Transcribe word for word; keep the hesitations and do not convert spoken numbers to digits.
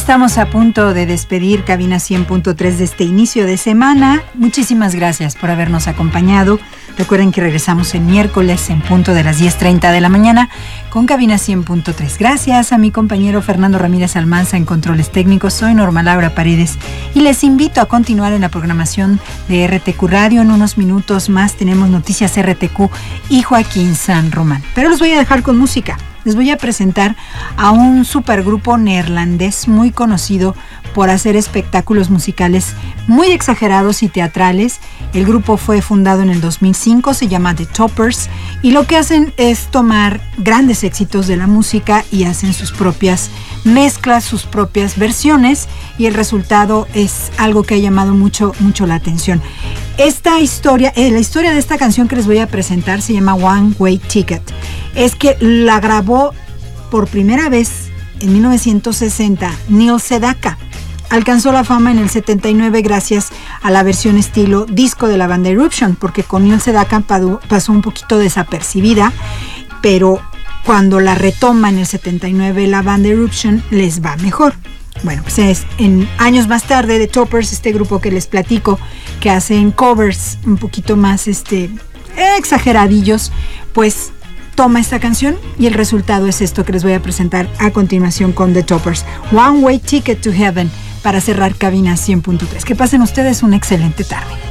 Estamos a punto de despedir Cabina cien punto tres de este inicio de semana. Muchísimas gracias por habernos acompañado. Recuerden que regresamos el miércoles en punto de las diez treinta de la mañana con Cabina cien punto tres. Gracias a mi compañero Fernando Ramírez Almanza en controles técnicos. Soy Norma Laura Paredes y les invito a continuar en la programación de R T Q Radio. En unos minutos más tenemos Noticias R T Q y Joaquín San Román. Pero los voy a dejar con música. Les voy a presentar a un supergrupo neerlandés muy conocido por hacer espectáculos musicales muy exagerados y teatrales. El grupo fue fundado en el dos mil cinco, se llama The Toppers, y lo que hacen es tomar grandes éxitos de la música y hacen sus propias mezclas, sus propias versiones, y el resultado es algo que ha llamado mucho, mucho la atención. Esta historia, eh, la historia de esta canción que les voy a presentar se llama One Way Ticket. Es que la grabó por primera vez en mil novecientos sesenta Neil Sedaka. Alcanzó la fama en el setenta y nueve gracias a la versión estilo disco de la banda Eruption, porque con Neil Sedaka pasó un poquito desapercibida, pero cuando la retoma en el setenta y nueve la banda Eruption les va mejor. Bueno, pues es en años más tarde The Toppers, este grupo que les platico, que hacen covers un poquito más este, exageradillos, pues toma esta canción y el resultado es esto que les voy a presentar a continuación con The Toppers. One Way Ticket to Heaven, para cerrar Cabina cien punto tres. Que pasen ustedes una excelente tarde.